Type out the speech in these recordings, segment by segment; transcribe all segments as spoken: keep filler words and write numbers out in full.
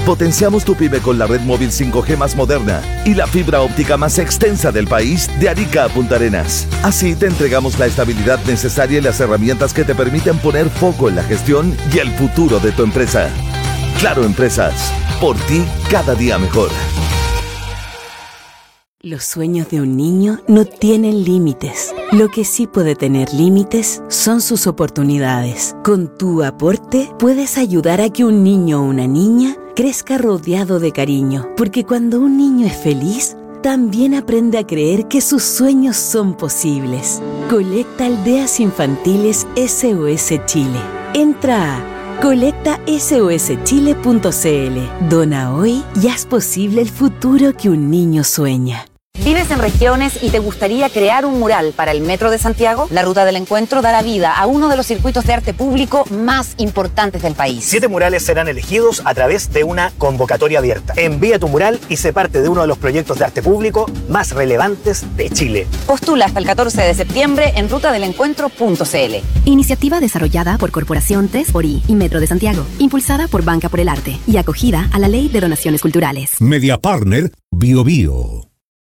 Potenciamos tu pyme con la red móvil cinco G más moderna y la fibra óptica más extensa del país de Arica a Punta Arenas. Así te entregamos la estabilidad necesaria y las herramientas que te permiten poner foco en la gestión y el futuro de tu empresa. Claro Empresas, por ti cada día mejor. Los sueños de un niño no tienen límites. Lo que sí puede tener límites son sus oportunidades. Con tu aporte puedes ayudar a que un niño o una niña crezca rodeado de cariño, porque cuando un niño es feliz, también aprende a creer que sus sueños son posibles. Colecta Aldeas Infantiles S O S Chile. Entra a colecta S O S chile punto c l. Dona hoy y haz posible el futuro que un niño sueña. ¿Vives en regiones y te gustaría crear un mural para el Metro de Santiago? La Ruta del Encuentro dará vida a uno de los circuitos de arte público más importantes del país. Siete murales serán elegidos a través de una convocatoria abierta. Envía tu mural y sé parte de uno de los proyectos de arte público más relevantes de Chile. Postula hasta el catorce de septiembre en ruta del encuentro punto c l. Iniciativa desarrollada por Corporación T E S, Ori y Metro de Santiago. Impulsada por Banca por el Arte y acogida a la Ley de Donaciones Culturales. Media Partner Bio Bio.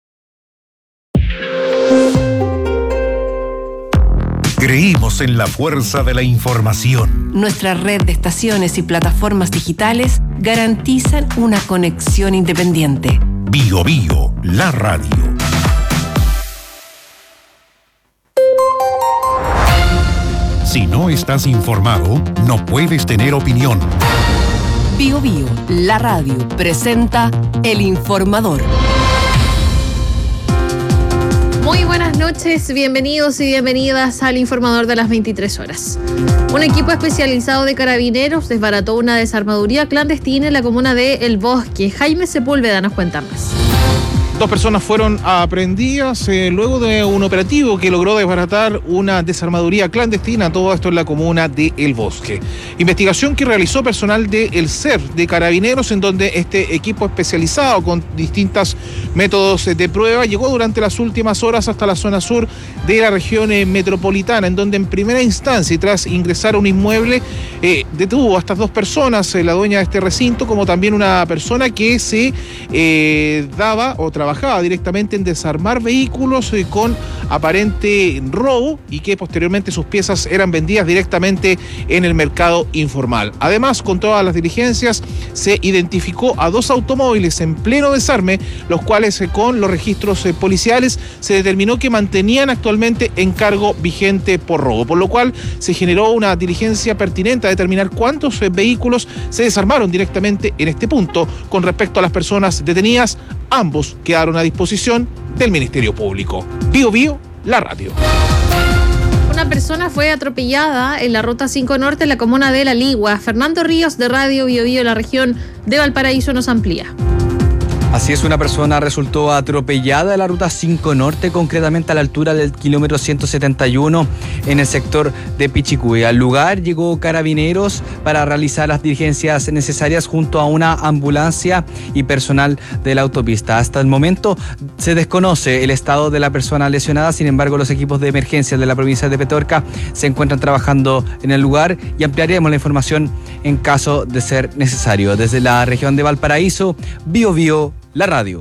Creímos en la fuerza de la información. Nuestra red de estaciones y plataformas digitales garantizan una conexión independiente. Bio Bio, la radio. Si no estás informado, no puedes tener opinión. Bio Bio, la radio, presenta El Informador. Muy buenas noches, bienvenidos y bienvenidas al Informador de las veintitrés horas. Un equipo especializado de carabineros desbarató una desarmaduría clandestina en la comuna de El Bosque. Jaime Sepúlveda nos cuenta más. Dos personas fueron aprehendidas eh, luego de un operativo que logró desbaratar una desarmaduría clandestina, todo esto en la comuna de El Bosque. Investigación que realizó personal del C E R de Carabineros, en donde este equipo especializado con distintos métodos de prueba llegó durante las últimas horas hasta la zona sur de la región eh, metropolitana, en donde en primera instancia y tras ingresar a un inmueble eh, detuvo a estas dos personas, eh, la dueña de este recinto, como también una persona que se eh, daba o trabajaba directamente en desarmar vehículos eh, con aparente robo y que posteriormente sus piezas eran vendidas directamente en el mercado informal. Además, con todas las diligencias se identificó a dos automóviles en pleno desarme, los cuales eh, con los registros eh, policiales se determinó que mantenían actualmente encargo vigente por robo, por lo cual se generó una diligencia pertinente a determinar cuántos eh, vehículos se desarmaron directamente en este punto. Con respecto a las personas detenidas, ambos quedaron a disposición del Ministerio Público. Bio Bio, la radio. Una persona fue atropellada en la Ruta cinco Norte en la comuna de La Ligua. Fernando Ríos, de Radio Bio Bio, la región de Valparaíso, nos amplía. Así es, una persona resultó atropellada en la Ruta cinco Norte, concretamente a la altura del kilómetro ciento setenta y uno en el sector de Pichicuy. Al lugar llegó Carabineros para realizar las diligencias necesarias junto a una ambulancia y personal de la autopista. Hasta el momento se desconoce el estado de la persona lesionada, sin embargo los equipos de emergencia de la provincia de Petorca se encuentran trabajando en el lugar y ampliaremos la información en caso de ser necesario. Desde la región de Valparaíso, Bio Bio, la radio.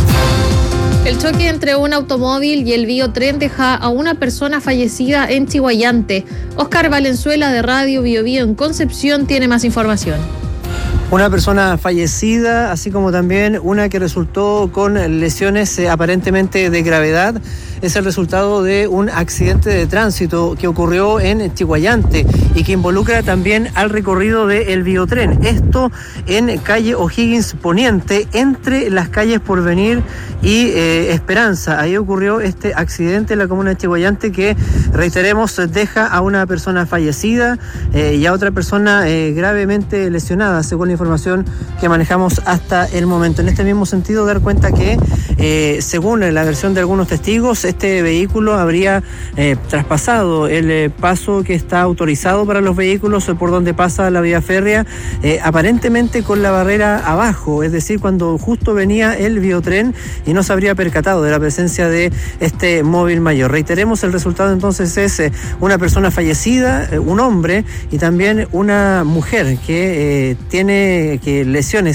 El choque entre un automóvil y el biotren deja a una persona fallecida en Chihuayante. Oscar Valenzuela, de Radio Bio Bio en Concepción, tiene más información. Una persona fallecida, así como también una que resultó con lesiones eh, aparentemente de gravedad. Es el resultado de un accidente de tránsito que ocurrió en Chihuayante y que involucra también al recorrido del biotren. Esto en calle O'Higgins Poniente, entre las calles Porvenir y eh, Esperanza. Ahí ocurrió este accidente en la comuna de Chihuayante que, reiteremos, deja a una persona fallecida eh, y a otra persona eh, gravemente lesionada, según la información que manejamos hasta el momento. En este mismo sentido, dar cuenta que, eh, según la versión de algunos testigos, este vehículo habría eh, traspasado el eh, paso que está autorizado para los vehículos eh, por donde pasa la vía férrea, eh, aparentemente con la barrera abajo, es decir, cuando justo venía el biotren y no se habría percatado de la presencia de este móvil mayor. Reiteremos, el resultado entonces es eh, una persona fallecida, eh, un hombre y también una mujer que eh, tiene que lesiones